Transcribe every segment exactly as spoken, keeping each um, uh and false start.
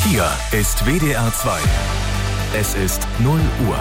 Hier ist W D R zwei. Es ist null Uhr.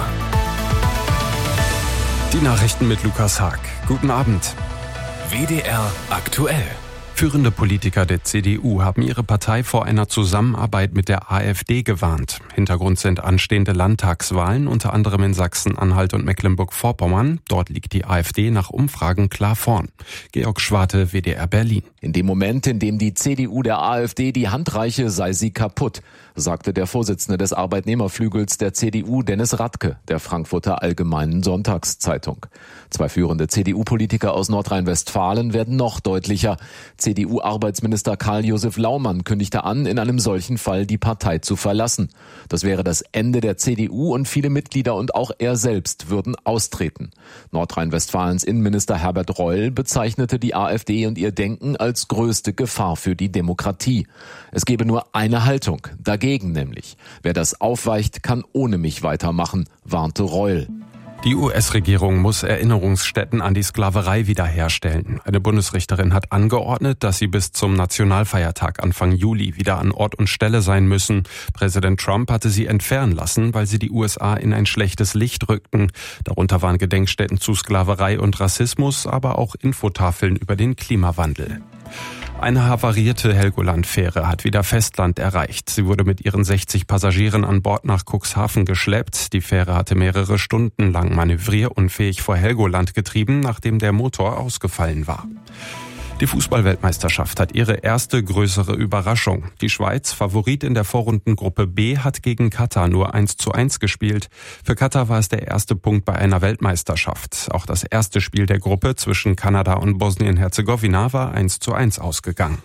Die Nachrichten mit Lukas Haag. Guten Abend. W D R aktuell. Führende Politiker der C D U haben ihre Partei vor einer Zusammenarbeit mit der AfD gewarnt. Hintergrund sind anstehende Landtagswahlen, unter anderem in Sachsen-Anhalt und Mecklenburg-Vorpommern. Dort liegt die AfD nach Umfragen klar vorn. Georg Schwarte, W D R Berlin. In dem Moment, in dem die C D U der AfD die Hand reiche, sei sie kaputt, sagte der Vorsitzende des Arbeitnehmerflügels der C D U, Dennis Radke, der Frankfurter Allgemeinen Sonntagszeitung. Zwei führende C D U-Politiker aus Nordrhein-Westfalen werden noch deutlicher. C D U-Arbeitsminister Karl-Josef Laumann kündigte an, in einem solchen Fall die Partei zu verlassen. Das wäre das Ende der C D U und viele Mitglieder und auch er selbst würden austreten. Nordrhein-Westfalens Innenminister Herbert Reul bezeichnete die AfD und ihr Denken als größte Gefahr für die Demokratie. Es gebe nur eine Haltung, dagegen nämlich. Wer das aufweicht, kann ohne mich weitermachen, warnte Reul. Die U S-Regierung muss Erinnerungsstätten an die Sklaverei wiederherstellen. Eine Bundesrichterin hat angeordnet, dass sie bis zum Nationalfeiertag Anfang Juli wieder an Ort und Stelle sein müssen. Präsident Trump hatte sie entfernen lassen, weil sie die U S A in ein schlechtes Licht rückten. Darunter waren Gedenkstätten zu Sklaverei und Rassismus, aber auch Infotafeln über den Klimawandel. Eine havarierte Helgoland-Fähre hat wieder Festland erreicht. Sie wurde mit ihren sechzig Passagieren an Bord nach Cuxhaven geschleppt. Die Fähre hatte mehrere Stunden lang manövrierunfähig vor Helgoland getrieben, nachdem der Motor ausgefallen war. Die Fußball-Weltmeisterschaft hat ihre erste größere Überraschung. Die Schweiz, Favorit in der Vorrundengruppe B, hat gegen Katar nur eins zu eins gespielt. Für Katar war es der erste Punkt bei einer Weltmeisterschaft. Auch das erste Spiel der Gruppe zwischen Kanada und Bosnien-Herzegowina war eins zu eins ausgegangen.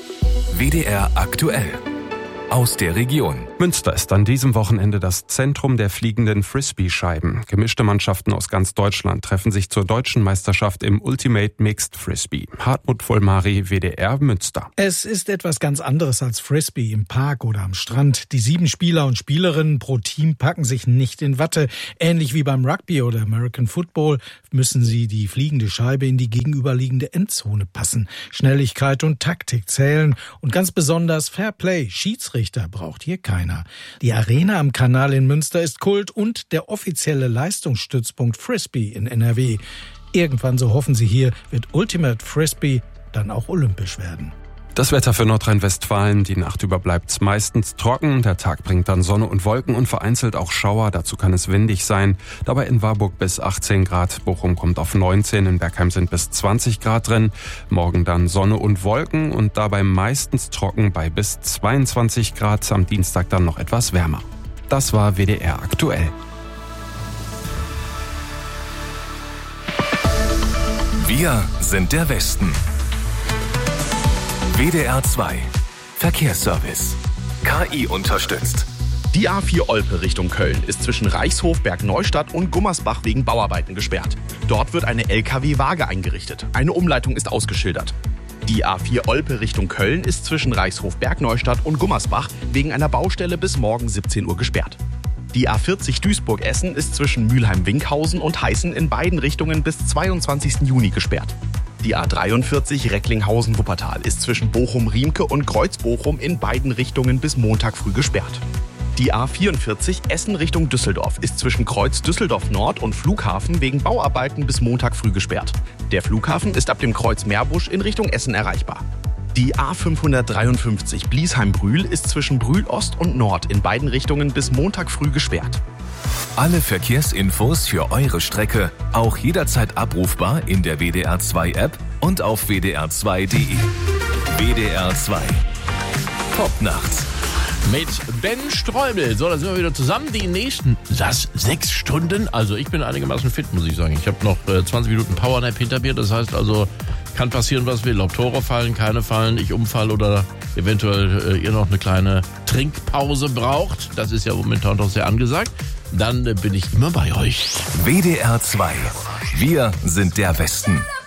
W D R aktuell. Aus der Region. Münster ist an diesem Wochenende das Zentrum der fliegenden Frisbee-Scheiben. Gemischte Mannschaften aus ganz Deutschland treffen sich zur deutschen Meisterschaft im Ultimate Mixed Frisbee. Hartmut Vollmari, W D R Münster. Es ist etwas ganz anderes als Frisbee im Park oder am Strand. Die sieben Spieler und Spielerinnen pro Team packen sich nicht in Watte. Ähnlich wie beim Rugby oder American Football müssen sie die fliegende Scheibe in die gegenüberliegende Endzone passen. Schnelligkeit und Taktik zählen und ganz besonders Fairplay, Schiedsrichter braucht hier keiner. Die Arena am Kanal in Münster ist Kult und der offizielle Leistungsstützpunkt Frisbee in N R W. Irgendwann, so hoffen sie hier, wird Ultimate Frisbee dann auch olympisch werden. Das Wetter für Nordrhein-Westfalen. Die Nacht über bleibt's meistens trocken. Der Tag bringt dann Sonne und Wolken und vereinzelt auch Schauer. Dazu kann es windig sein. Dabei in Warburg bis achtzehn Grad. Bochum kommt auf neunzehn. In Bergheim sind bis zwanzig Grad drin. Morgen dann Sonne und Wolken und dabei meistens trocken bei bis zweiundzwanzig Grad. Am Dienstag dann noch etwas wärmer. Das war W D R aktuell. Wir sind der Westen. W D R zwei. Verkehrsservice. K I unterstützt. Die A vier Olpe Richtung Köln ist zwischen Reichshof, Bergneustadt und Gummersbach wegen Bauarbeiten gesperrt. Dort wird eine L K W-Waage eingerichtet. Eine Umleitung ist ausgeschildert. Die A vier Olpe Richtung Köln ist zwischen Reichshof, Bergneustadt und Gummersbach wegen einer Baustelle bis morgen siebzehn Uhr gesperrt. Die A vierzig Duisburg-Essen ist zwischen Mülheim-Winkhausen und Heißen in beiden Richtungen bis zweiundzwanzigsten Juni gesperrt. Die A dreiundvierzig Recklinghausen-Wuppertal ist zwischen Bochum-Riemke und Kreuz-Bochum in beiden Richtungen bis Montag früh gesperrt. Die A vierundvierzig Essen Richtung Düsseldorf ist zwischen Kreuz Düsseldorf Nord und Flughafen wegen Bauarbeiten bis Montag früh gesperrt. Der Flughafen ist ab dem Kreuz Meerbusch in Richtung Essen erreichbar. Die A fünfhundertdreiundfünfzig Bliesheim-Brühl ist zwischen Brühl Ost und Nord in beiden Richtungen bis Montag früh gesperrt. Alle Verkehrsinfos für eure Strecke auch jederzeit abrufbar in der W D R zwei App und auf w d r zwei punkt d e. W D R zwei. Top nachts. Mit Ben Streubel. So, da sind wir wieder zusammen. Die nächsten, das sechs Stunden. Also ich bin einigermaßen fit, muss ich sagen. Ich habe noch äh, zwanzig Minuten Powernap hinter mir. Das heißt also, kann passieren, was will. Ob Tore fallen, keine fallen, ich umfall oder eventuell äh, ihr noch eine kleine Trinkpause braucht. Das ist ja momentan doch sehr angesagt. Dann äh, bin ich immer bei euch. W D R zwei. Wir sind der Westen.